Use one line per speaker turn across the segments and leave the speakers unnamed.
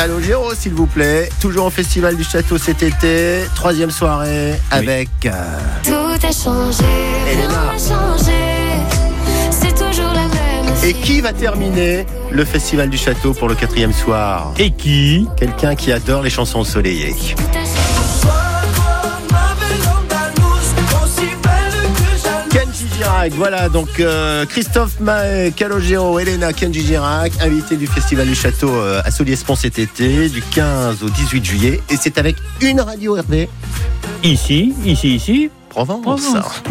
Calogero, s'il vous plaît. Toujours au Festival du Château cet été. 3e soirée avec...
Tout a changé,
Elena.
a changé. C'est toujours la même.
Et qui va terminer le Festival du Château pour le 4e soir?
Et qui?
Quelqu'un qui adore les chansons ensoleillées.
Tout a changé.
Kenji Girac, voilà, donc Christophe Mahé, Calogero, Elena, Kenji Girac, invité du Festival du Château à Solliès-Pont cet été, du 15 au 18 juillet. Et c'est avec une radio RV.
Ici.
Provence.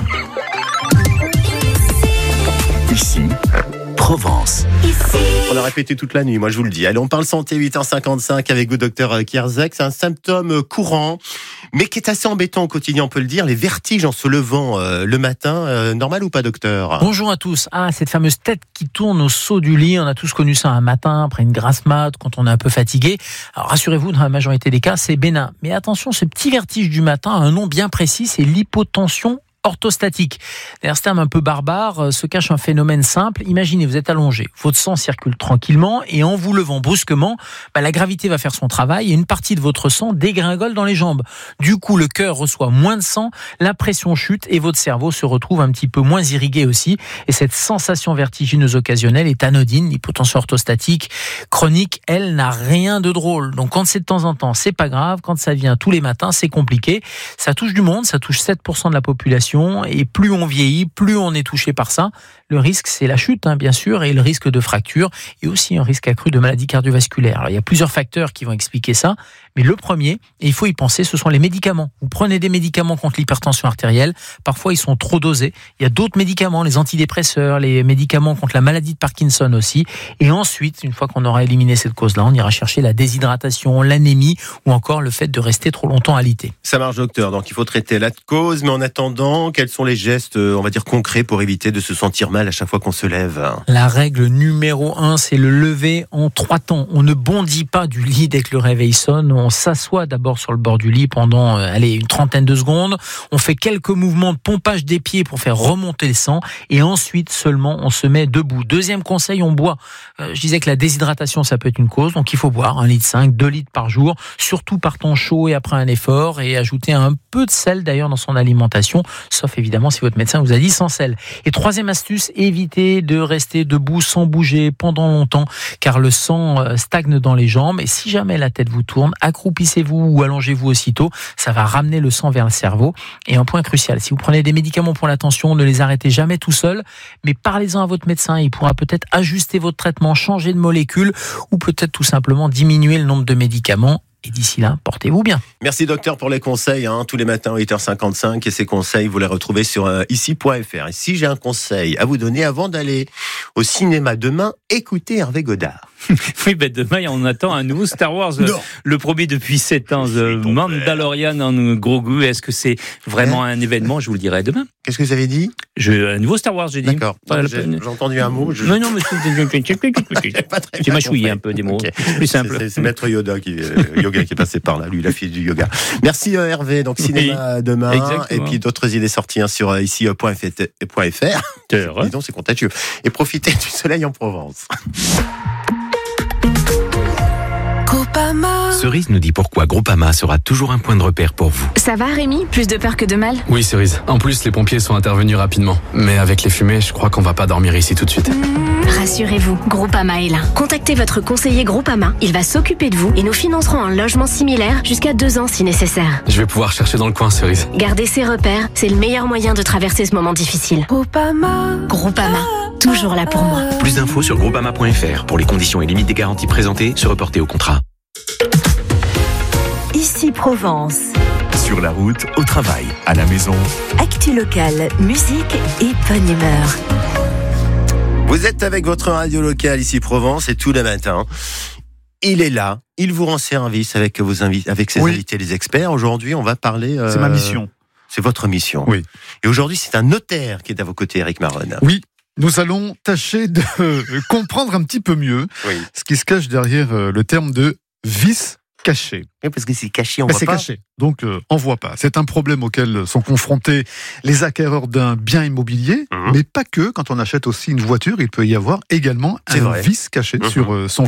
Ici, Provence.
On a répété toute la nuit, moi je vous le dis. Allez, on parle santé, 8h55 avec le docteur Kierzek. C'est un symptôme courant, mais qui est assez embêtant au quotidien, on peut le dire. Les vertiges en se levant le matin, normal ou pas, docteur?
Bonjour à tous. Cette fameuse tête qui tourne au saut du lit, on a tous connu ça un matin, après une grasse mat, quand on est un peu fatigué. Alors rassurez-vous, dans la majorité des cas, c'est bénin. Mais attention, ce petit vertige du matin a un nom bien précis, c'est l'hypotension orthostatique. Derrière ce terme un peu barbare se cache un phénomène simple. Imaginez, vous êtes allongé, votre sang circule tranquillement et en vous levant brusquement, la gravité va faire son travail et une partie de votre sang dégringole dans les jambes. Du coup, le cœur reçoit moins de sang, la pression chute et votre cerveau se retrouve un petit peu moins irrigué aussi. Et cette sensation vertigineuse occasionnelle est anodine. L'hypotension orthostatique chronique, elle, n'a rien de drôle. Donc quand c'est de temps en temps, c'est pas grave. Quand ça vient tous les matins, c'est compliqué. Ça touche du monde, ça touche 7% de la population. Et plus on vieillit, plus on est touché par ça. Le risque, c'est la chute, bien sûr, et le risque de fracture, et aussi un risque accru de maladies cardiovasculaires. Alors, il y a plusieurs facteurs qui vont expliquer ça, mais le premier, et il faut y penser, ce sont les médicaments. Vous prenez des médicaments contre l'hypertension artérielle, parfois ils sont trop dosés. Il y a d'autres médicaments, les antidépresseurs, les médicaments contre la maladie de Parkinson aussi. Et ensuite, une fois qu'on aura éliminé cette cause-là, on ira chercher la déshydratation, l'anémie, ou encore le fait de rester trop longtemps alité.
Ça marche, docteur. Donc il faut traiter la cause, mais en attendant, quels sont les gestes, on va dire, concrets pour éviter de se sentir mal à chaque fois qu'on se lève?
La règle numéro 1, c'est le lever en 3 temps. On ne bondit pas du lit dès que le réveil sonne. On s'assoit d'abord sur le bord du lit pendant une trentaine de secondes. On fait quelques mouvements de pompage des pieds pour faire remonter le sang. Et ensuite seulement, on se met debout. Deuxième conseil, on boit. Je disais que la déshydratation, ça peut être une cause. Donc il faut boire 1,5 litre, 2 litres par jour. Surtout par temps chaud et après un effort. Et ajouter un peu de sel d'ailleurs dans son alimentation. Sauf évidemment si votre médecin vous a dit sans sel. Et troisième astuce, évitez de rester debout sans bouger pendant longtemps, car le sang stagne dans les jambes. Et si jamais la tête vous tourne, accroupissez-vous ou allongez-vous aussitôt. Ça va ramener le sang vers le cerveau. Et un point crucial, si vous prenez des médicaments pour la tension, ne les arrêtez jamais tout seul, mais parlez-en à votre médecin. Il pourra peut-être ajuster votre traitement, changer de molécule, ou peut-être tout simplement diminuer le nombre de médicaments. Et d'ici là, portez-vous bien.
Merci docteur pour les conseils, tous les matins à 8h55. Et ces conseils, vous les retrouvez sur ici.fr. Et si j'ai un conseil à vous donner avant d'aller au cinéma demain, écoutez Hervé Godard.
Oui, demain, on attend un nouveau Star Wars, le premier depuis 7 ans, The Mandalorian en gros goût. Est-ce que c'est vraiment un événement? Je vous le dirai demain.
Qu'est-ce que vous avez dit?
Un nouveau Star Wars, j'ai dit.
D'accord. J'ai entendu un mot.
Non, mais tu m'as chouillé un peu des mots. Okay. Plus simple.
C'est Maître Yoga qui est passé par là. Lui, il a fait du yoga. Merci Hervé. Donc cinéma demain. Exactement. Et puis d'autres idées sorties sur ici.fr. Dis donc, c'est contagieux. Et profitez du soleil en Provence.
Cerise nous dit pourquoi Groupama sera toujours un point de repère pour vous.
Ça va Rémi? Plus de peur que de mal?
Oui Cerise, en plus les pompiers sont intervenus rapidement. Mais avec les fumées, je crois qu'on va pas dormir ici tout de suite.
Rassurez-vous, Groupama est là. Contactez votre conseiller Groupama, il va s'occuper de vous et nous financerons un logement similaire jusqu'à 2 ans si nécessaire.
Je vais pouvoir chercher dans le coin Cerise.
Garder ses repères, c'est le meilleur moyen de traverser ce moment difficile. Groupama, toujours là pour moi.
Plus d'infos sur groupama.fr. Pour les conditions et limites des garanties présentées, se reporter au contrat.
Ici Provence.
Sur la route, au travail, à la maison.
Actu locale, musique et bonne humeur.
Vous êtes avec votre radio locale ici Provence et tous les matins. Il est là, il vous rend service avec ses invités, les experts. Aujourd'hui, on va parler...
C'est ma mission.
C'est votre mission.
Oui.
Et aujourd'hui, c'est un notaire qui est à vos côtés, Eric Maronne.
Oui. Nous allons tâcher de comprendre un petit peu mieux ce qui se cache derrière le terme de vice caché.
Oui, parce que c'est caché, on voit pas.
C'est caché, donc on voit pas. C'est un problème auquel sont confrontés les acquéreurs d'un bien immobilier, mais pas que. Quand on achète aussi une voiture, il peut y avoir également un vice caché sur son